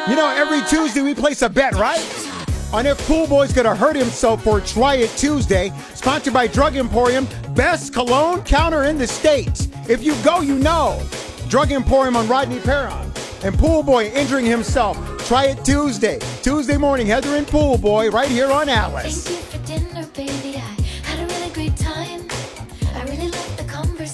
You know, every Tuesday we place a bet, right? On if Pool Boy's gonna hurt himself for Try It Tuesday, sponsored by Drug Emporium, best cologne counter in the States. If you go, you know. Drug Emporium on Rodney Perron. And Pool Boy injuring himself. Try It Tuesday. Tuesday morning, Heather and Pool Boy right here on Alice.